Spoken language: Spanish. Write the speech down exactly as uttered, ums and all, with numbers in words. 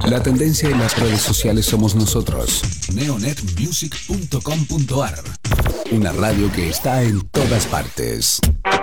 La tendencia en las redes sociales somos nosotros. neonet music punto com punto ar. Una radio que está en todas partes.